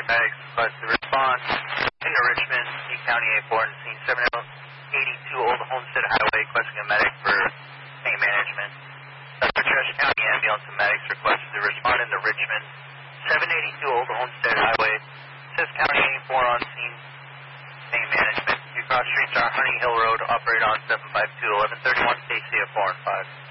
medics request to respond in Richmond, King County A4, and scene 782 Old Homestead Highway, requesting a medic for pain management. For Trash County Ambulance and medics requested to respond into Richmond, 782 Old Homestead Highway, Sis County A4 on scene pain management. Your cross streets are Honey Hill Road, operated on 752, 1131, KC of 4 and 5.